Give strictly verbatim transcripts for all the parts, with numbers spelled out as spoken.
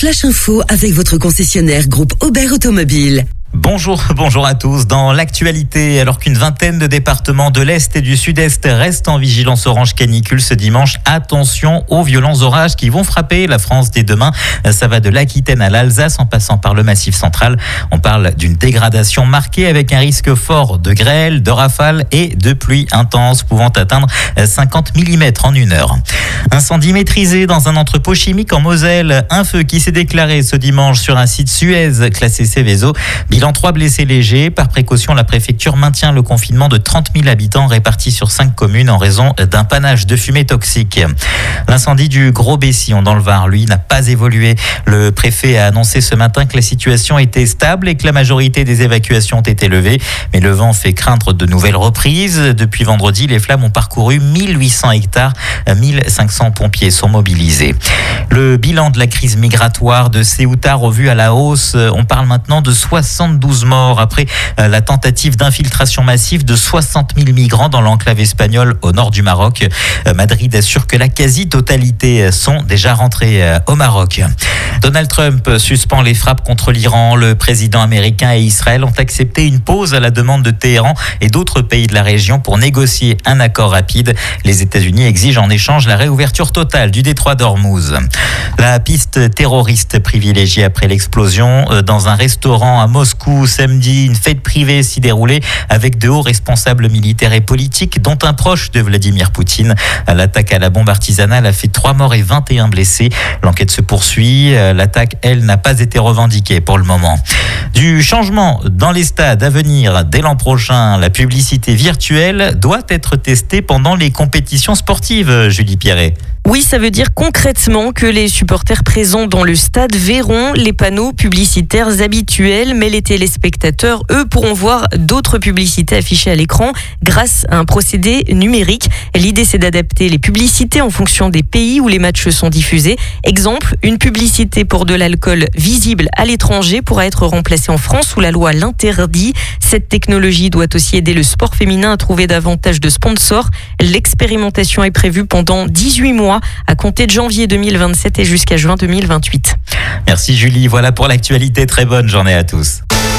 Flash Info avec votre concessionnaire groupe Aubert Automobile. Bonjour, bonjour à tous. Dans l'actualité, alors qu'une vingtaine de départements de l'Est et du Sud-Est restent en vigilance orange canicule ce dimanche, attention aux violents orages qui vont frapper la France dès demain. Ça va de l'Aquitaine à l'Alsace en passant par le Massif central. On parle d'une dégradation marquée avec un risque fort de grêle, de rafales et de pluies intenses pouvant atteindre cinquante millimètres en une heure. Incendie maîtrisé dans un entrepôt chimique en Moselle. Un feu qui s'est déclaré ce dimanche sur un site Suez classé Seveso. Bilan trois blessés légers. Par précaution, la préfecture maintient le confinement de trente mille habitants répartis sur cinq communes en raison d'un panache de fumée toxique. L'incendie du Gros-Bessillon dans le Var, lui, n'a pas évolué. Le préfet a annoncé ce matin que la situation était stable et que la majorité des évacuations ont été levées. Mais le vent fait craindre de nouvelles reprises. Depuis vendredi, les flammes ont parcouru mille huit cents hectares. mille cinq cents pompiers sont mobilisés. Le bilan de la crise migratoire de Ceuta revu à la hausse. On parle maintenant de soixante-douze morts après la tentative d'infiltration massive de soixante mille migrants dans l'enclave espagnole au nord du Maroc. Madrid assure que la quasi-totalité sont déjà rentrés au Maroc. Donald Trump suspend les frappes contre l'Iran. Le président américain et Israël ont accepté une pause à la demande de Téhéran et d'autres pays de la région pour négocier un accord rapide. Les États-Unis exigent en échange la réouverture totale du détroit d'Ormuz. La piste terroriste privilégiée après l'explosion dans un restaurant à Moscou samedi. Une fête privée s'y déroulait avec de hauts responsables militaires et politiques, dont un proche de Vladimir Poutine. L'attaque à la bombe artisanale a fait trois morts et vingt et un blessés. L'enquête se poursuit. L'attaque, elle, n'a pas été revendiquée pour le moment. Du changement dans les stades à venir dès l'an prochain. La publicité virtuelle doit être testée pendant les compétitions sportives, Julie Pierret. Oui, ça veut dire concrètement que les supporters présents dans le stade verront les panneaux publicitaires habituels, mais les téléspectateurs, eux, pourront voir d'autres publicités affichées à l'écran grâce à un procédé numérique. L'idée, c'est d'adapter les publicités en fonction des pays où les matchs sont diffusés. Exemple, une publicité pour de l'alcool visible à l'étranger pourra être remplacée en France où la loi l'interdit. Cette technologie doit aussi aider le sport féminin à trouver davantage de sponsors. L'expérimentation est prévue pendant dix-huit mois. À compter de janvier deux mille vingt-sept et jusqu'à juin deux mille vingt-huit. Merci Julie, voilà pour l'actualité. Très bonne journée à tous.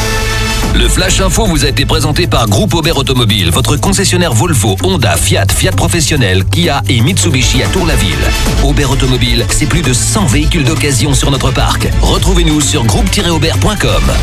Le Flash Info vous a été présenté par Groupe Aubert Automobile, votre concessionnaire Volvo, Honda, Fiat, Fiat Professionnel, Kia et Mitsubishi à Tour-la-Ville. Aubert Automobile, c'est plus de cent véhicules d'occasion sur notre parc. Retrouvez-nous sur groupe tiret aubert point com.